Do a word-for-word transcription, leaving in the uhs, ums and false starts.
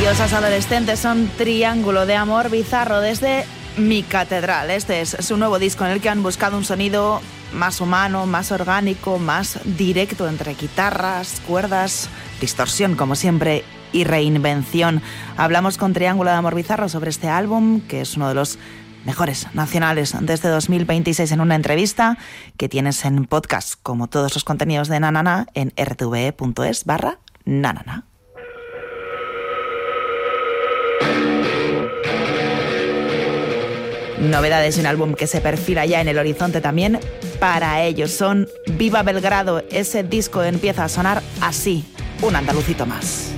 Maravillosas adolescentes son Triángulo de Amor Bizarro desde Mi Catedral. Este es su nuevo disco en el que han buscado un sonido más humano, más orgánico, más directo entre guitarras, cuerdas, distorsión como siempre y reinvención. Hablamos con Triángulo de Amor Bizarro sobre este álbum, que es uno de los mejores nacionales desde dos mil veintiséis, en una entrevista que tienes en podcast, como todos los contenidos de Nanana, en rtve.es barra nanana. Novedades y un álbum que se perfila ya en el horizonte también para ellos. Son Viva Belgrado. Ese disco empieza a sonar así, un andalucito más.